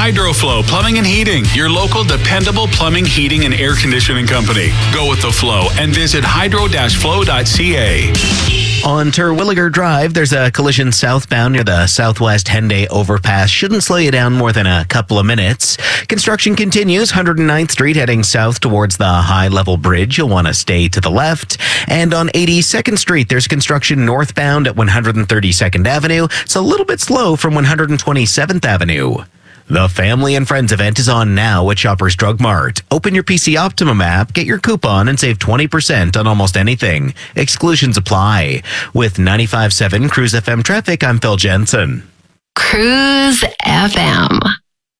HydroFlow Plumbing and Heating, your local dependable plumbing, heating, and air conditioning company. Go with the flow and visit hydro-flow.ca. On Terwilliger Drive, there's a collision southbound near the Southwest Henday overpass. Shouldn't slow you down more than a couple of minutes. Construction continues, 109th Street heading south towards the high-level bridge. You'll want to stay to the left. And on 82nd Street, there's construction northbound at 132nd Avenue. It's a little bit slow from 127th Avenue. The Family and Friends event is on now at Shoppers Drug Mart. Open your PC Optimum app, get your coupon, and save 20% on almost anything. Exclusions apply. With 95.7 Cruise FM traffic, I'm Phil Jensen. Cruise FM.